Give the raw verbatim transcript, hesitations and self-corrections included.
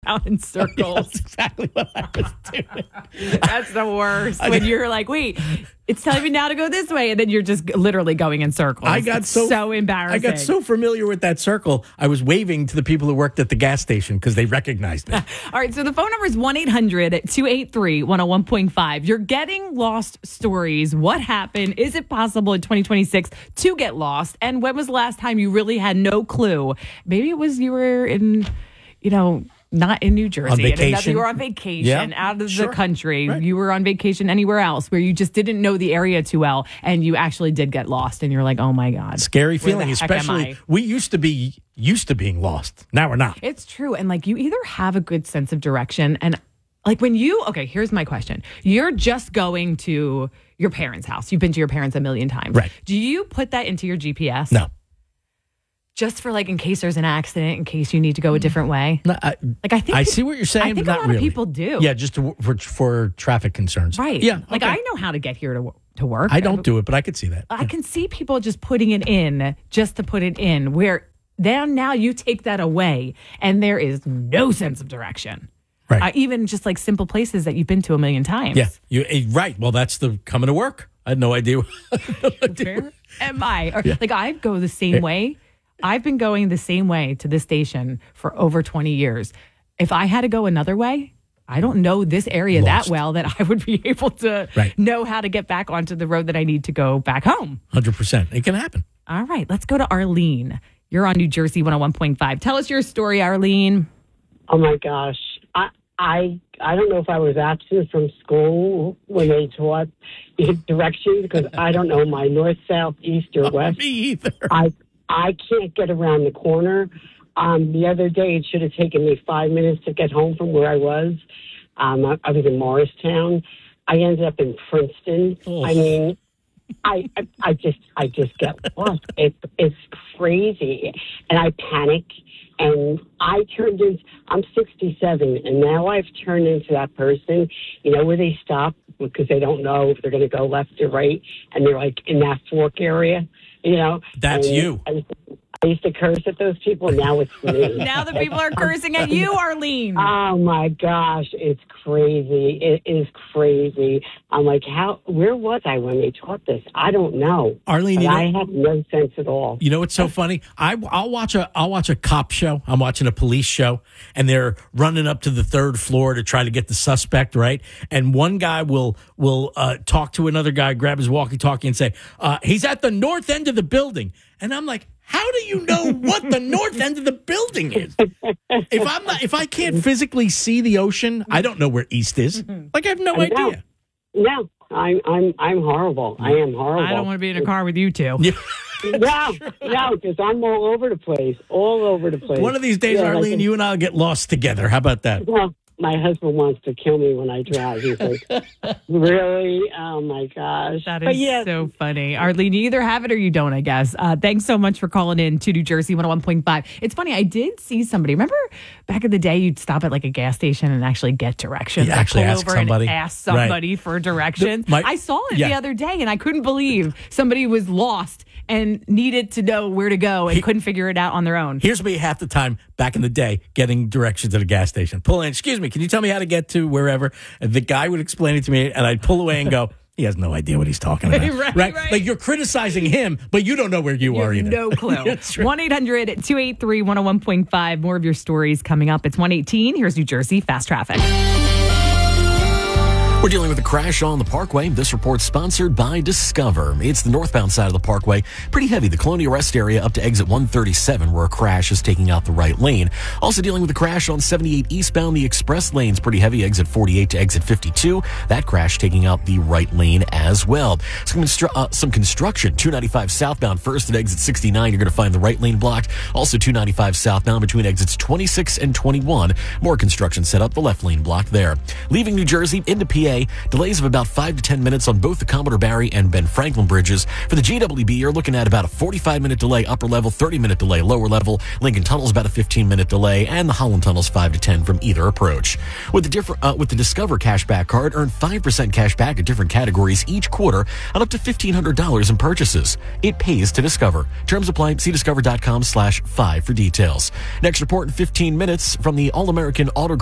around in circles. That's exactly what I was doing. That's the worst. When you're like, wait, it's telling me now to go this way, and then you're just literally going in circles. I got it's so so embarrassing. I got so familiar with that circle. I was waving to the people who worked at the gas station because they recognized me. All right, so the phone number is one eight hundred two eight three one oh one point five. You're getting lost stories. What happened? Is it possible in twenty twenty-six to get lost? And when was the last time you really had no clue? Maybe it was you were in, you know, not in New Jersey. On vacation. And another, you were on vacation Yeah, out of sure. the country. Right. You were on vacation anywhere else where you just didn't know the area too well, and you actually did get lost, and you're like, oh my God. Scary Where feeling, the heck am especially I? we used to be used to being lost. Now we're not. It's true. And like you either have a good sense of direction and like when you, okay, here's my question. You're just going to your parents' house. You've been to your parents a million times. Right. Do you put that into your G P S? No. Just for like in case there's an accident, in case you need to go a different way? No, I, Like I think I pe- see what you're saying, I think but a not lot really. of people do. Yeah, just to, for for traffic concerns. Right. Yeah. Like okay. I know how to get here to to work. I don't do it, but I could see that. I can see people just putting it in just to put it in where then now you take that away and there is no sense of direction. Right. Uh, even just like simple places that you've been to a million times. Yeah. You eh, right. Well, that's the coming to work. I had no idea. Where am I? Or, Like I go the same way. I've been going the same way to this station for over twenty years. If I had to go another way, I don't know this area Lost. that well that I would be able to Right. know how to get back onto the road that I need to go back home. one hundred percent. It can happen. All right, let's go to Arlene. You're on New Jersey one oh one point five. Tell us your story, Arlene. Oh my gosh. I I I don't know if I was absent from school when they taught directions because I don't know my north, south, east, or west. Me either. I I can't get around the corner. Um, the other day, it should have taken me five minutes to get home from where I was. Um, I, I was in Morristown. I ended up in Princeton. Oh. I mean, I, I I just I just get lost. It's it's crazy, and I panic. And I turned into I'm sixty-seven, and now I've turned into that person. You know where they stop because they don't know if they're going to go left or right, and they're like in that fork area. You know, That's and you. I, I used to curse at those people. Now it's me. Now the people are cursing at you, Arlene. Oh my gosh, it's crazy. It is crazy. I'm like, how? Where was I when they taught this? I don't know. Arlene, But you know- I have no sense at all. You know what's so funny? I, I'll watch a I'll watch a cop show. I'm watching a police show, and they're running up to the third floor to try to get the suspect, right? And one guy will will uh, talk to another guy, grab his walkie-talkie, and say, uh, "He's at the north end of the building." And I'm like, "How do you know what the north end of the building is? If I'm not, if I can't physically see the ocean, I don't know where east is. Like I have no I know. idea." No, I'm I'm I'm horrible. I am horrible. I don't want to be in a car with you two. Yeah. No, no, because I'm all over the place, all over the place. One of these days, Yeah, Arlene, like- you and I'll get lost together. How about that? Well, my husband wants to kill me when I drive. He's like, really? Oh, my gosh. That But is yeah, so funny. Arlene, you either have it or you don't, I guess. Uh, thanks so much for calling in to New Jersey one oh one point five. It's funny, I did see somebody. Remember back in the day, you'd stop at like a gas station and actually get directions? You Like, actually pull ask over somebody. and ask Right. somebody for directions. The- my- I saw it yeah. the other day and I couldn't believe somebody was lost and needed to know where to go and He- couldn't figure it out on their own. Here's me half the time back in the day getting directions at a gas station. Pull in, excuse me, can you tell me how to get to wherever? And the guy would explain it to me, and I'd pull away and go, he has no idea what he's talking about. Right, right. Like you're criticizing him, but you don't know where you, You are have either. no clue. That's right. one eight hundred two eight three one oh one point five. More of your stories coming up. It's one eighteen. Here's New Jersey Fast Traffic. We're dealing with a crash on the Parkway. This report's sponsored by Discover. It's the northbound side of the Parkway. Pretty heavy. The Colonial Rest area up to exit one thirty-seven, where a crash is taking out the right lane. Also dealing with a crash on seventy-eight eastbound. The express lane's pretty heavy. Exit forty-eight to exit fifty-two. That crash taking out the right lane as well. Some, constru- uh, some construction. two ninety-five southbound first at exit sixty-nine. You're going to find the right lane blocked. Also two ninety-five southbound between exits twenty-six and twenty-one. More construction set up. The left lane blocked there. Leaving New Jersey into P A. Delays of about five to ten minutes on both the Commodore Barry and Ben Franklin bridges. For the G W B, you're looking at about a forty-five minute delay upper level, thirty minute delay lower level. Lincoln Tunnel's about a fifteen minute delay, and the Holland Tunnel's five to ten from either approach. With the different uh, with the Discover cashback card, earn five percent cash back at different categories each quarter on up to fifteen hundred dollars in purchases. It pays to Discover. Terms apply. See discover.com slash five for details. Next report in fifteen minutes from the All-American Auto